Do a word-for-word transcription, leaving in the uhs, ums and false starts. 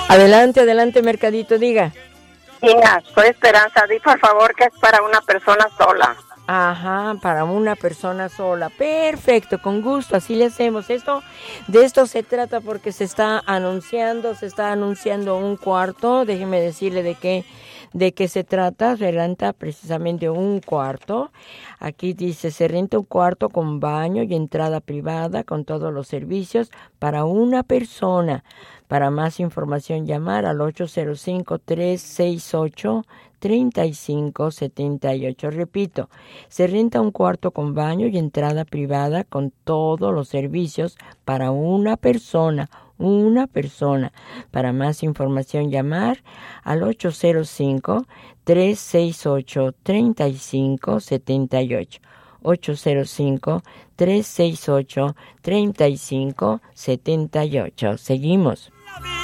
Adelante, adelante, Mercadito, diga. Mira, soy Esperanza, di por favor que es para una persona sola. Ajá, para una persona sola. Perfecto, con gusto, así le hacemos. Esto, de esto se trata porque se está anunciando, se está anunciando un cuarto. Déjeme decirle de qué, de qué se trata. Se renta precisamente un cuarto. Aquí dice, se renta un cuarto con baño y entrada privada con todos los servicios para una persona. Para más información, llamar al ocho cero cinco, tres seis ocho, tres cinco siete ocho. Repito, se renta un cuarto con baño y entrada privada con todos los servicios para una persona, una persona. Para más información, llamar al ocho cero cinco, tres seis ocho, tres cinco siete ocho. ocho cero cinco, tres seis ocho, tres cinco siete ocho. Seguimos.